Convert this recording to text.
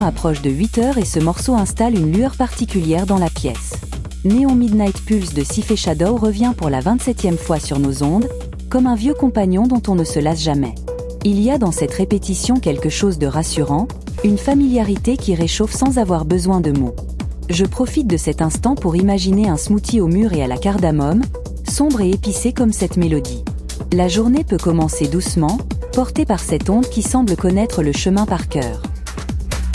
approche de 8 heures et ce morceau installe une lueur particulière dans la pièce. Neon Midnight Pulse de Sif et Shadow revient pour la 27e fois sur nos ondes, comme un vieux compagnon dont on ne se lasse jamais. Il y a dans cette répétition quelque chose de rassurant, une familiarité qui réchauffe sans avoir besoin de mots. Je profite de cet instant pour imaginer un smoothie au mûr et à la cardamome, sombre et épicé comme cette mélodie. La journée peut commencer doucement, portée par cette onde qui semble connaître le chemin par cœur.